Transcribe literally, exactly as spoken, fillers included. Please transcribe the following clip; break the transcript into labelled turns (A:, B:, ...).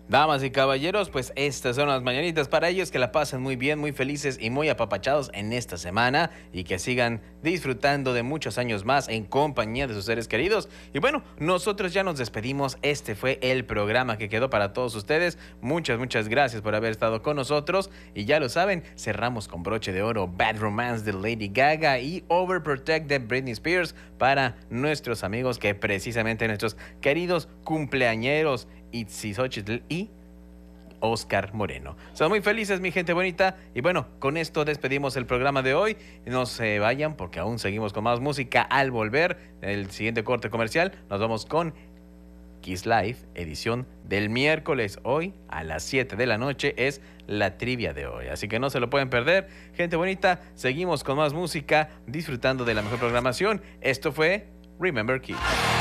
A: Damas y caballeros, pues estas son las mañanitas para ellos, que la pasen muy bien, muy felices y muy apapachados en esta semana y que sigan disfrutando de muchos años más en compañía de sus seres queridos. Y bueno, nosotros ya nos despedimos. Este fue el programa que quedó para todos ustedes. Muchas, muchas gracias por haber estado con nosotros. Y ya lo saben, cerramos con broche de oro Bad Romance de Lady Gaga y Overprotect de Britney Spears para nuestros amigos, que precisamente nuestros queridos cumpleañeros Itzi Xochitl y Oscar Moreno. Son muy felices, mi gente bonita. Y bueno, con esto despedimos el programa de hoy. No se vayan porque aún seguimos con más música. Al volver, el siguiente corte comercial, nos vamos con Kiss Live, edición del miércoles. Hoy a las siete de la noche es la trivia de hoy, así que no se lo pueden perder. Gente bonita, seguimos con más música, disfrutando de la mejor programación. Esto fue Remember Kiss.